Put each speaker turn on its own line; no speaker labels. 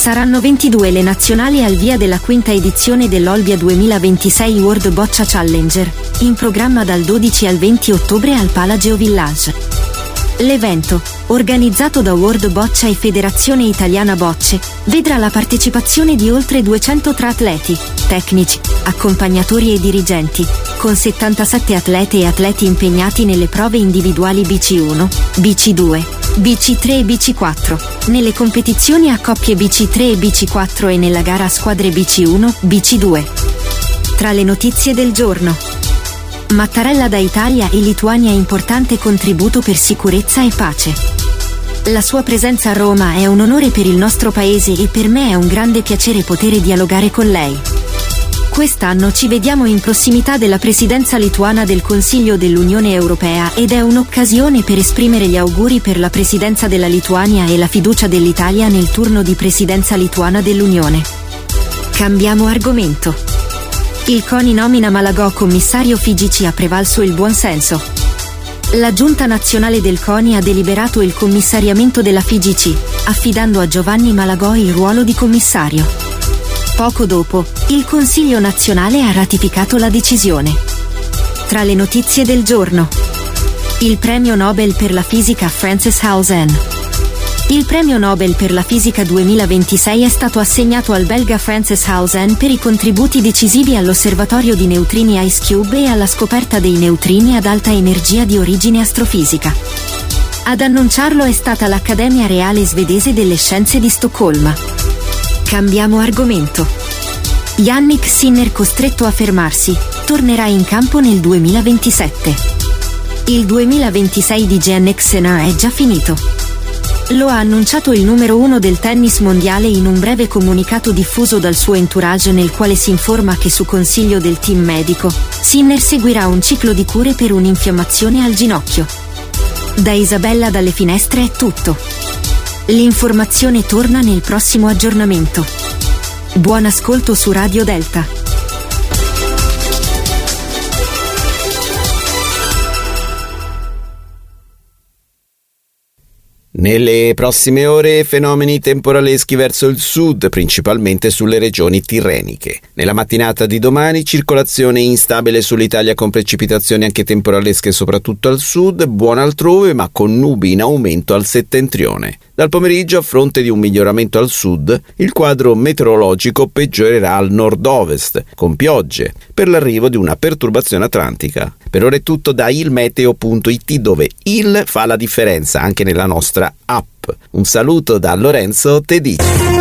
Saranno 22 le nazionali al via della quinta edizione dell'Olbia 2026 World Boccia Challenger, in programma dal 12 al 20 ottobre al Palageo Village. L'evento, organizzato da World Boccia e Federazione Italiana Bocce, vedrà la partecipazione di oltre 200 atleti, tecnici, accompagnatori e dirigenti, con 77 atlete e atleti impegnati nelle prove individuali BC1, BC2, BC3 e BC4, nelle competizioni a coppie BC3 e BC4 e nella gara a squadre BC1, BC2. Tra le notizie del giorno: Mattarella da Italia e Lituania importante contributo per sicurezza e pace. La sua presenza a Roma è un onore per il nostro paese e per me è un grande piacere poter dialogare con lei. Quest'anno ci vediamo in prossimità della presidenza lituana del Consiglio dell'Unione Europea ed è un'occasione per esprimere gli auguri per la presidenza della Lituania e la fiducia dell'Italia nel turno di presidenza lituana dell'Unione. Cambiamo argomento. Il CONI nomina Malagò commissario FIGC, ha prevalso il buonsenso. La Giunta Nazionale del CONI ha deliberato il commissariamento della FIGC, affidando a Giovanni Malagò il ruolo di commissario. Poco dopo, il Consiglio nazionale ha ratificato la decisione. Tra le notizie del giorno: il premio Nobel per la fisica Frances Hausen. Il premio Nobel per la fisica 2026 è stato assegnato al belga Frances Hausen per i contributi decisivi all'osservatorio di neutrini IceCube e alla scoperta dei neutrini ad alta energia di origine astrofisica. Ad annunciarlo è stata l'Accademia Reale Svedese delle Scienze di Stoccolma. Cambiamo argomento. Jannik Sinner costretto a fermarsi, tornerà in campo nel 2027. Il 2026 di Jannik Sinner è già finito. Lo ha annunciato il numero 1 del tennis mondiale in un breve comunicato diffuso dal suo entourage, nel quale si informa che su consiglio del team medico, Sinner seguirà un ciclo di cure per un'infiammazione al ginocchio. Da Isabella dalle Finestre è tutto. L'informazione torna nel prossimo aggiornamento. Buon ascolto su Radio Delta.
Nelle prossime ore fenomeni temporaleschi verso il sud, principalmente sulle regioni tirreniche. Nella mattinata di domani circolazione instabile sull'Italia con precipitazioni anche temporalesche soprattutto al sud, buona altrove ma con nubi in aumento al settentrione. Dal pomeriggio, a fronte di un miglioramento al sud, il quadro meteorologico peggiorerà al nord-ovest, con piogge, per l'arrivo di una perturbazione atlantica. Per ora è tutto da ilmeteo.it, dove il fa la differenza anche nella nostra app. Un saluto da Lorenzo Tedici.